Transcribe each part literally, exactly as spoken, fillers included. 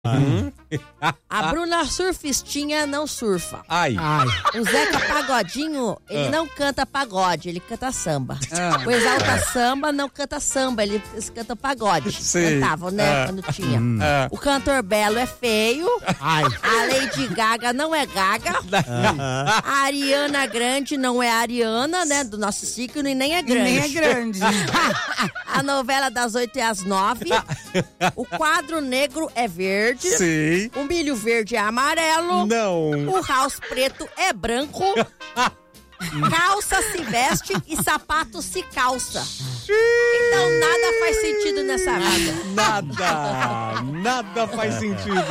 Uhum. A Bruna Surfistinha não surfa. Ai. Ai. O Zeca Pagodinho, ele Ah. não canta pagode, ele canta samba. Ah. O Exalta Samba não canta samba, ele canta pagode. Sei. Cantavam, né, Ah. quando tinha. Ah. O cantor Belo é feio. Ai. A Lady Gaga não é Gaga. A Ariana Grande não é Ariana, né, do nosso signo, e nem é E grande. nem é grande. A novela das oito e às nove. O quadro negro é verde. Sim. O milho verde é amarelo. Não. O house preto é branco. Calça se veste e sapato se calça. Então nada faz sentido nessa vida. Nada. Nada faz sentido.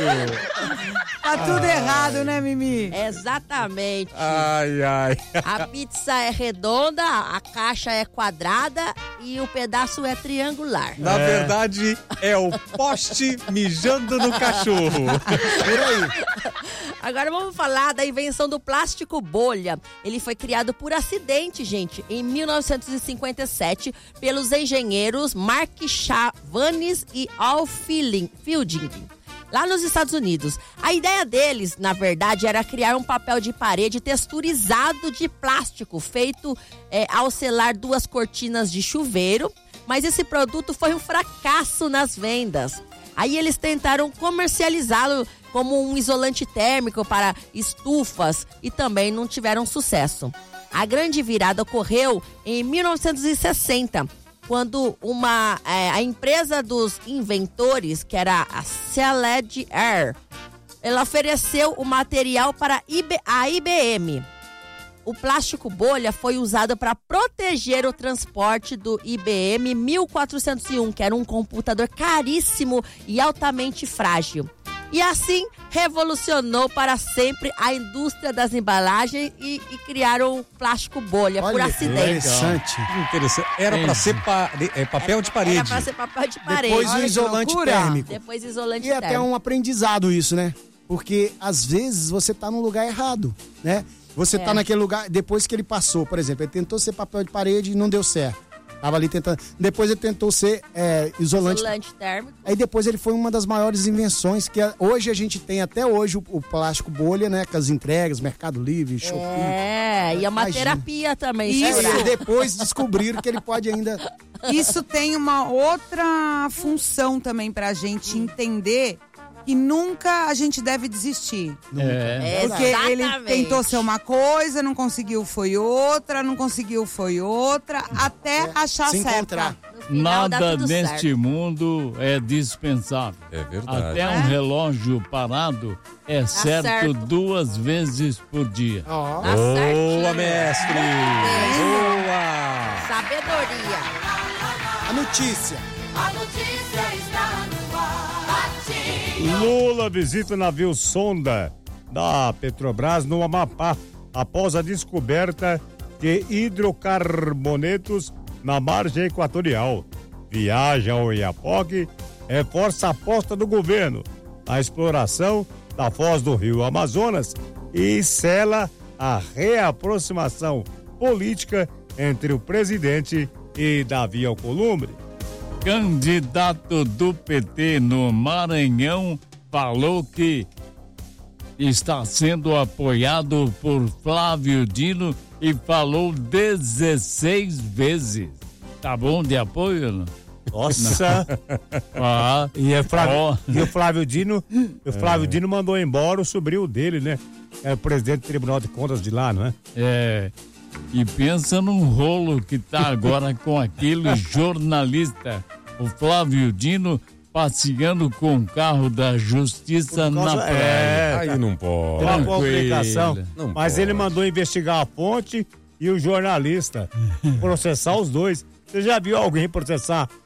Tá tudo errado, né, Mimi? Exatamente. Ai, ai. A pizza é redonda, a caixa é quadrada e o pedaço é triangular. Na verdade, é o poste mijando no cachorro. Por aí. Agora vamos falar da invenção do plástico bolha. Ele foi criado por acidente, gente, em mil novecentos e cinquenta e sete, pelos engenheiros Mark Chavanis e Al Fielding, lá nos Estados Unidos. A ideia deles, na verdade, era criar um papel de parede texturizado de plástico, feito é, ao selar duas cortinas de chuveiro, mas esse produto foi um fracasso nas vendas. Aí eles tentaram comercializá-lo como um isolante térmico para estufas e também não tiveram sucesso. A grande virada ocorreu em mil novecentos e sessenta, quando uma, é, a empresa dos inventores, que era a Celed Air, ela ofereceu o material para a I B M. O plástico bolha foi usado para proteger o transporte do I B M mil quatrocentos e um, que era um computador caríssimo e altamente frágil. E assim revolucionou para sempre a indústria das embalagens e, e criaram o plástico bolha. Olha, por acidente. interessante. Interessante. Era pra ser pa- é, papel de parede. Era para ser papel de parede. Depois o Olha que isolante loucura. térmico. Depois isolante E até térmico. um aprendizado isso, né? Porque às vezes você tá num lugar errado, né? Você É. tá naquele lugar, depois que ele passou, por exemplo, ele tentou ser papel de parede e não deu certo. Tava ali tentando. Depois ele tentou ser é, isolante. Isolante térmico. Aí depois ele foi uma das maiores invenções que a- hoje a gente tem até hoje o, o plástico bolha, né? Com as entregas, Mercado Livre, Shopee. É, e é uma Imagina. terapia também. É, será? e depois descobriram que ele pode ainda. Isso tem uma outra função também pra gente entender que nunca a gente deve desistir. É, Porque ele exatamente. tentou ser uma coisa, não conseguiu, foi outra, não conseguiu, foi outra, até achar se certa. encontrar. No final dá Nada tudo neste certo. mundo é dispensável. É verdade. Até um relógio parado é certo, certo. duas vezes por dia. Ó. Tá certinho. Boa, mestre. Boa. Sabedoria. A notícia. A notícia está no ar. Ativa. Lula visita o navio sonda da Petrobras no Amapá após a descoberta de hidrocarbonetos na margem equatorial. Viagem ao Oiapoque reforça a aposta do governo na exploração da foz do rio Amazonas e sela a reaproximação política entre o presidente e Davi Alcolumbre. Candidato do P T no Maranhão falou que está sendo apoiado por Flávio Dino e falou dezesseis vezes. Tá bom de apoio? Não? Nossa! Ah, E, é Flávio, ó. e o Flávio Dino, o Flávio Dino mandou embora o sobrinho dele, né? É o presidente do Tribunal de Contas de lá, não é? É, e pensa num rolo que tá agora com aquele jornalista, o Flávio Dino, passeando com o carro da justiça Por causa- na praia. é, Aí não pode. Uma Tranquilo. complicação. Não Mas pode. ele mandou investigar a fonte e o jornalista. Processar os dois. Você já viu alguém processar